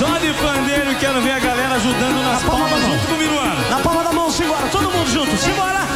Só de pandeiro, quero ver a galera ajudando nas palmas junto com o Minuano. Na palma da mão, simbora, todo mundo junto, simbora.